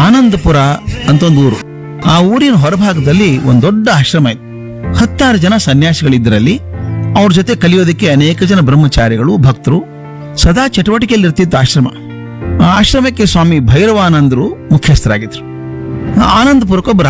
ಆನಂದಪುರ ಅಂತ ಒಂದು ಊರು. ಆ ಊರಿನ ಹೊರಭಾಗದಲ್ಲಿ ಒಂದು ದೊಡ್ಡ ಆಶ್ರಮ ಇತ್ತು. 10 ಜನ ಸನ್ಯಾಸಿಗಳಿದ್ದರಲ್ಲಿ ಅವ್ರ ಜೊತೆ ಕಲಿಯೋದಕ್ಕೆ ಅನೇಕ ಜನ ಬ್ರಹ್ಮಚಾರಿಗಳು, ಭಕ್ತರು ಸದಾ ಚಟುವಟಿಕೆಯಲ್ಲಿ ಇರ್ತಿತ್ತು ಆಶ್ರಮ. ಆ ಆಶ್ರಮಕ್ಕೆ ಸ್ವಾಮಿ ಭೈರವಾನಂದರು ಮುಖ್ಯಸ್ಥರಾಗಿದ್ರು. ಆನಂದಪುರಕ್ಕೊಬ್ಬ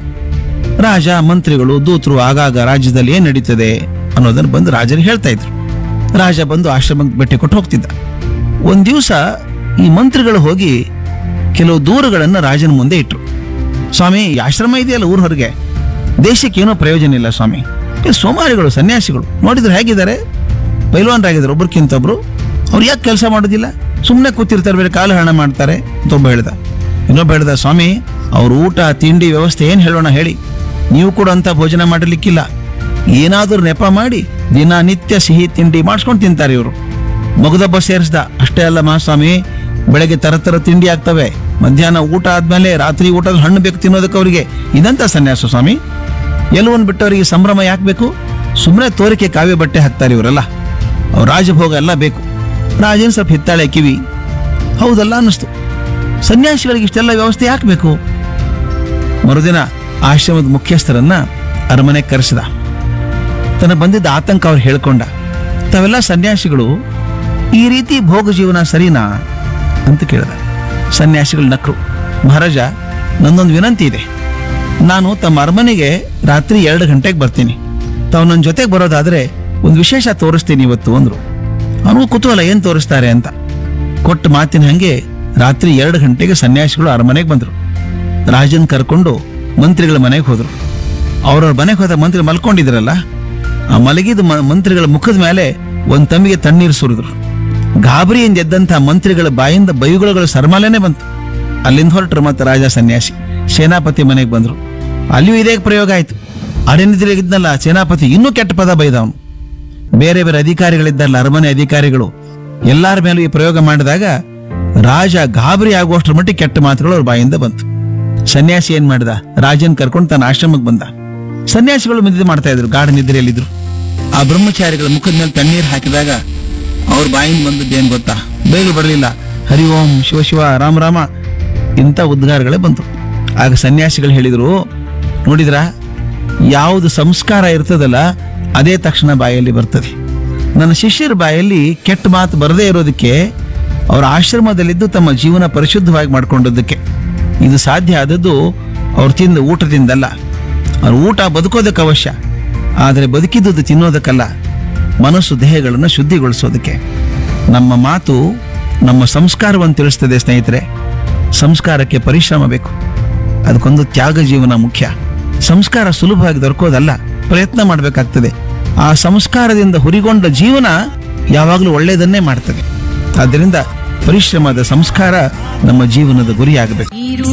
ರಾಜ ಮಂತ್ರಿಗಳು, ದೂತರು ಆಗಾಗ ರಾಜ್ಯದಲ್ಲಿ ಏನ್ ನಡೀತದೆ ಅನ್ನೋದನ್ನು ಬಂದು ರಾಜರಿಗೆ ಹೇಳ್ತಾ ಇದ್ರು. ರಾಜ ಬಂದು ಆಶ್ರಮಕ್ಕೆ ಭೇಟಿ ಕೊಟ್ಟು ಹೋಗ್ತಿದ್ದ. ಒಂದ್ ದಿವಸ ಈ ಮಂತ್ರಿಗಳು ಹೋಗಿ ಕೆಲವು ದೂರುಗಳನ್ನು ರಾಜನ ಮುಂದೆ ಇಟ್ರು. ಸ್ವಾಮಿ, ಈ ಆಶ್ರಮ ಇದೆಯಲ್ಲ ಊರ ಹೊರಗೆ, ದೇಶಕ್ಕೆ ಏನೋ ಪ್ರಯೋಜನ ಇಲ್ಲ ಸ್ವಾಮಿ. ಸೋಮಾರಿಗಳು, ಸನ್ಯಾಸಿಗಳು ನೋಡಿದ್ರೆ ಹೇಗಿದ್ದಾರೆ, ಪೈಲ್ವಾನರಾಗಿದ್ದಾರೆ ಒಬ್ರಕ್ಕಿಂತ ಒಬ್ರು. ಅವ್ರು ಯಾಕೆ ಕೆಲಸ ಮಾಡೋದಿಲ್ಲ, ಸುಮ್ಮನೆ ಕೂತಿರ್ತಾರೆ, ಬೇರೆ ಕಾಲು ಹರಣ ಮಾಡ್ತಾರೆ ಅಂತ ಒಬ್ಬ ಹೇಳ್ದ. ಇನ್ನೊಬ್ಬ ಹೇಳ್ದ, ಸ್ವಾಮಿ ಅವ್ರ ಊಟ ತಿಂಡಿ ವ್ಯವಸ್ಥೆ ಏನ್ ಹೇಳೋಣ ಹೇಳಿ, ನೀವು ಕೂಡ ಅಂತ ಭೋಜನ ಮಾಡಲಿಕ್ಕಿಲ್ಲ. ಏನಾದರೂ ನೆಪ ಮಾಡಿ ದಿನನಿತ್ಯ ಸಿಹಿ ತಿಂಡಿ ಮಾಡಿಸ್ಕೊಂಡು ತಿಂತಾರೆ ಇವರು. ಮಗದೊಬ್ಬ ಸೇರಿಸ್ದ, ಅಷ್ಟೇ ಅಲ್ಲ ಮಹಾಸ್ವಾಮಿ, ಬೆಳಗ್ಗೆ ತರ ತಿಂಡಿ ಆಗ್ತವೆ, ಮಧ್ಯಾಹ್ನ ಊಟ ಆದ್ಮೇಲೆ ರಾತ್ರಿ ಊಟದ ಹಣ್ಣು ಬೇಕು ತಿನ್ನೋದಕ್ಕೆ ಅವರಿಗೆ. ಇದಂತ ಸನ್ಯಾಸ ಸ್ವಾಮಿ, ಎಲ್ಲವನ್ನು ಬಿಟ್ಟವರಿಗೆ ಸಂಭ್ರಮ ಯಾಕೆ ಬೇಕು, ಸುಮ್ಮನೆ ತೋರಿಕೆ ಕಾವ್ಯ ಬಟ್ಟೆ ಹಾಕ್ತಾರೆ ಇವರೆಲ್ಲ, ಅವ್ರ ರಾಜಭೋಗ ಎಲ್ಲ ಬೇಕು. ರಾಜನ್ ಸ್ವಲ್ಪ ಹಿತ್ತಾಳೆ ಕಿವಿ, ಹೌದಲ್ಲ ಅನ್ನಿಸ್ತು. ಸನ್ಯಾಸಿಗಳಿಗೆ ಇಷ್ಟೆಲ್ಲ ವ್ಯವಸ್ಥೆ ಯಾಕೆ ಬೇಕು? ಮರುದಿನ ಆಶ್ರಮದ ಮುಖ್ಯಸ್ಥರನ್ನ ಅರಮನೆಗೆ ಕರೆಸಿದ. ತನ್ನ ಬಂದಿದ್ದ ಆತಂಕ ಅವ್ರು ಹೇಳ್ಕೊಂಡ. ತಾವೆಲ್ಲ ಸನ್ಯಾಸಿಗಳು, ಈ ರೀತಿ ಭೋಗ ಜೀವನ ಸರಿನಾ ಅಂತ ಕೇಳಿದ. ಸನ್ಯಾಸಿಗಳು ನಕ್ರು. ಮಹಾರಾಜ, ನನ್ನೊಂದು ವಿನಂತಿ ಇದೆ. ನಾನು ತಮ್ಮ ಅರಮನೆಗೆ ರಾತ್ರಿ 2 ಗಂಟೆಗೆ ಬರ್ತೀನಿ. ತಾವು ನನ್ನ ಜೊತೆಗೆ ಬರೋದಾದ್ರೆ ಒಂದು ವಿಶೇಷ ತೋರಿಸ್ತೀನಿ ಇವತ್ತು ಅಂದ್ರು. ಅವನು ಕುತೂಹಲ, ಏನ್ ತೋರಿಸ್ತಾರೆ ಅಂತ. ಕೊಟ್ಟ ಮಾತಿನ ಹಂಗೆ ರಾತ್ರಿ 2 ಗಂಟೆಗೆ ಸನ್ಯಾಸಿಗಳು ಅರಮನೆಗೆ ಬಂದ್ರು. ರಾಜನ್ ಕರ್ಕೊಂಡು ಮಂತ್ರಿಗಳ ಮನೆಗೆ ಹೋದ್ರು. ಅವ್ರವ್ರ ಮನೆಗೆ ಹೋದ ಮಂತ್ರಿ ಮಲ್ಕೊಂಡಿದ್ರಲ್ಲ, ಆ ಮಲಗಿದ ಮಂತ್ರಿಗಳ ಮುಖದ ಮೇಲೆ ಒಂದ್ ತಮ್ಮಿಗೆ ತಣ್ಣೀರು ಸುರಿದ್ರು. ಗಾಬರಿಯಿಂದ ಎದ್ದಂತ ಮಂತ್ರಿಗಳ ಬಾಯಿಂದ ಬೈಗುಳಗಳ ಸರಮಾಲೆನೆ ಬಂತು. ಅಲ್ಲಿಂದ ಹೊರಟ್ರು. ಮತ್ತೆ ರಾಜ ಸನ್ಯಾಸಿ ಸೇನಾಪತಿ ಮನೆಗೆ ಬಂದ್ರು. ಅಲ್ಲಿಯೂ ಇದೇ ಪ್ರಯೋಗ ಆಯ್ತು. ಅರಣ್ಯದಲ್ಲಿದ್ದಲ್ಲ ಸೇನಾಪತಿ ಇನ್ನೂ ಕೆಟ್ಟ ಪದ ಬೈದವನು. ಬೇರೆ ಬೇರೆ ಅಧಿಕಾರಿಗಳಿದ್ದಲ್ಲ, ಅರಮನೆ ಅಧಿಕಾರಿಗಳು, ಎಲ್ಲಾರ ಮೇಲೂ ಈ ಪ್ರಯೋಗ ಮಾಡಿದಾಗ ರಾಜ ಗಾಬರಿ ಆಗುವಷ್ಟರ ಮಟ್ಟಿಗೆ ಕೆಟ್ಟ ಮಾತುಗಳು ಅವ್ರ ಬಾಯಿಂದ ಬಂತು. ಸನ್ಯಾಸಿ ಏನ್ ಮಾಡಿದ, ರಾಜನ್ ಕರ್ಕೊಂಡು ತನ್ನ ಆಶ್ರಮಕ್ಕೆ ಬಂದ. ಸನ್ಯಾಸಿಗಳು ನಿದ್ರೆ ಮಾಡ್ತಾ ಇದ್ರು, ಗಾಢ ನಿದ್ರೆಯಲ್ಲಿದ್ರು. ಆ ಬ್ರಹ್ಮಚಾರಿಗಳ ಮುಖದ ಮೇಲೆ ತಣ್ಣೀರು ಹಾಕಿದಾಗ ಅವ್ರ ಬಾಯಿಂದ ಬಂದದ್ದು ಏನ್ ಗೊತ್ತಾ, ಬೇಗ ಬರಲಿಲ್ಲ. ಹರಿ ಓಂ, ಶಿವ ಶಿವ, ರಾಮ ರಾಮ, ಇಂಥ ಉದ್ಗಾರಗಳೇ ಬಂತು. ಆಗ ಸನ್ಯಾಸಿಗಳು ಹೇಳಿದ್ರು, ನೋಡಿದ್ರ, ಯಾವುದು ಸಂಸ್ಕಾರ ಇರ್ತದಲ್ಲ ಅದೇ ತಕ್ಷಣ ಬಾಯಲ್ಲಿ ಬರ್ತದೆ. ನನ್ನ ಶಿಷ್ಯರ ಬಾಯಲ್ಲಿ ಕೆಟ್ಟ ಮಾತು ಬರದೇ ಇರೋದಕ್ಕೆ, ಅವರ ಆಶ್ರಮದಲ್ಲಿದ್ದು ತಮ್ಮ ಜೀವನ ಪರಿಶುದ್ಧವಾಗಿ ಮಾಡ್ಕೊಂಡದ್ದಕ್ಕೆ. ಇದು ಸಾಧ್ಯ ಆದದ್ದು ಅವ್ರು ತಿಂದ ಊಟದಿಂದಲ್ಲ. ಅವ್ರ ಊಟ ಬದುಕೋದಕ್ಕೆ ಅವಶ್ಯ, ಆದರೆ ಬದುಕಿದ್ದು ತಿನ್ನೋದಕ್ಕಲ್ಲ, ಮನಸ್ಸು ದೇಹಗಳನ್ನು ಶುದ್ಧಿಗೊಳಿಸೋದಕ್ಕೆ. ನಮ್ಮ ಮಾತು ನಮ್ಮ ಸಂಸ್ಕಾರವನ್ನು ತಿಳಿಸ್ತದೆ ಸ್ನೇಹಿತರೆ. ಸಂಸ್ಕಾರಕ್ಕೆ ಪರಿಶ್ರಮ ಬೇಕು, ಅದಕ್ಕೊಂದು ತ್ಯಾಗ ಜೀವನ ಮುಖ್ಯ. ಸಂಸ್ಕಾರ ಸುಲಭವಾಗಿ ದೊರಕೋದಲ್ಲ, ಪ್ರಯತ್ನ ಮಾಡಬೇಕಾಗ್ತದೆ. ಆ ಸಂಸ್ಕಾರದಿಂದ ಹುರಿಗೊಂಡ ಜೀವನ ಯಾವಾಗಲೂ ಒಳ್ಳೆಯದನ್ನೇ ಮಾಡ್ತದೆ. ಆದ್ದರಿಂದ ಪರಿಶ್ರಮದ ಸಂಸ್ಕಾರ ನಮ್ಮ ಜೀವನದ ಗುರಿಯಾಗಬೇಕು.